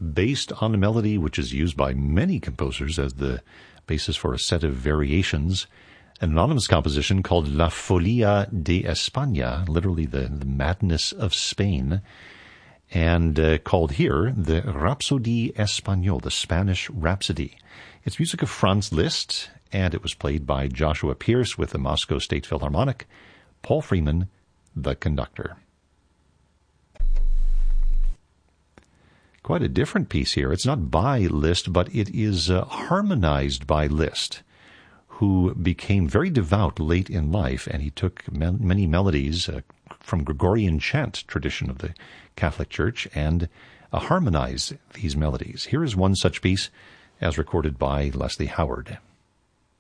based on a melody which is used by many composers as the basis for a set of variations, an anonymous composition called La Folia de España, literally the madness of Spain, and called here the Rhapsodie Espagnole, the Spanish Rhapsody. It's music of Franz Liszt, and it was played by Joshua Pierce with the Moscow State Philharmonic, Paul Freeman, the conductor. Quite a different piece here. It's not by Liszt, but it is harmonized by Liszt, who became very devout late in life, and he took many melodies from Gregorian chant tradition of the Catholic Church and harmonized these melodies. Here is one such piece as recorded by Leslie Howard.